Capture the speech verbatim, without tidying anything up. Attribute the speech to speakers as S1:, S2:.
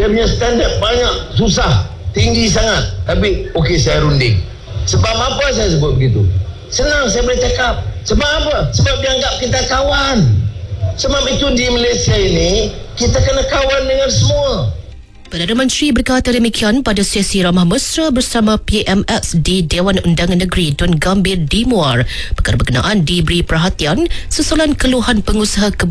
S1: Dia punya standard banyak, susah, tinggi sangat. Tapi okey, saya runding. Sebab apa saya sebut begitu? Senang saya boleh cakap. Sebab apa? Sebab dia anggap kita kawan. Sebab itu di Malaysia ini kita kena kawan dengan semua.
S2: Perdana Menteri berkata demikian pada sesi ramah mesra bersama P M X di Dewan Undangan Negeri Tun Gambir di Muar. Perkara berkenaan diberi perhatian susulan keluhan pengusaha kebun